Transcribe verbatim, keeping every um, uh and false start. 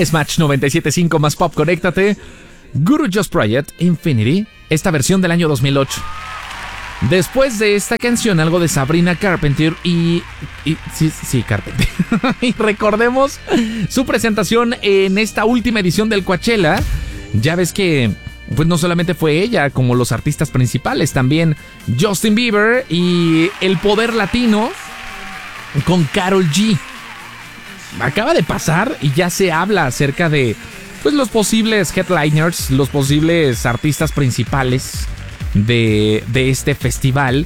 Smash noventa y siete punto cinco más pop, conéctate. Guru Just Project, Infinity, esta versión del año dos mil ocho. Después de esta canción, algo de Sabrina Carpenter y... y sí, sí, Carpenter. Y recordemos su presentación en esta última edición del Coachella. Ya ves que pues no solamente fue ella como los artistas principales, también Justin Bieber y el poder latino con Karol G. Acaba de pasar y ya se habla acerca de pues los posibles headliners, los posibles artistas principales de, de este festival.